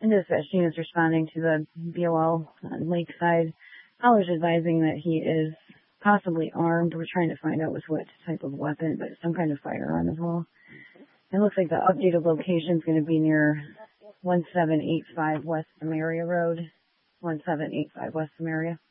And dispatch team is responding to the BOL on Lakeside. Caller's advising that he is possibly armed. We're trying to find out with what type of weapon, but some kind of firearm as well. It looks like the updated location is going to be near 1785 West Samaria Road. 1785 West Samaria.